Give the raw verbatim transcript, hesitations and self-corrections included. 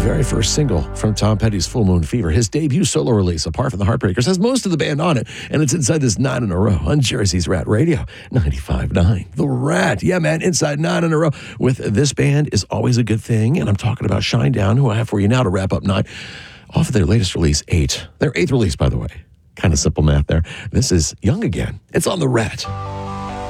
very first single from Tom Petty's Full Moon Fever, his debut solo release, Apart from the Heartbreakers, has most of the band on it, and it's inside this nine in a row on Jersey's Rat Radio, ninety-five point nine. The Rat. Yeah, man, inside nine in a row with this band is always a good thing, and I'm talking about Shinedown, who I have for you now to wrap up nine, off of their latest release, eight. Their eighth release, by the way. Kind of simple math there. This is Young Again. It's on The Rat.